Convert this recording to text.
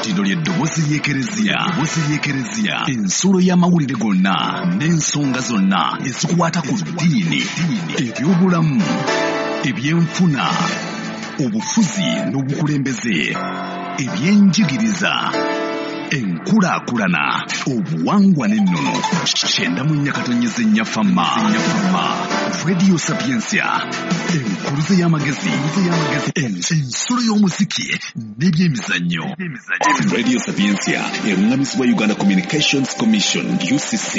Eddukiro ly'eddoboozi ly'Ekereziya, ensulo y'amawulire gonna n'ensonga zonna ezikwata ku ddiini, ebyobulamu, ebyenfuna, obufuzi n'obukulembeze, ebyenjigiriza, enkulaakulana, obuwangwa n'ennono. 94.4 Fama. Radio Sapiensia, enkuluze y'amagezi, ensulo y'omuziki n'ebyemizannyo. Radio Sapiensia eruŋŋamizibwa Uganda Communications Commission UCC.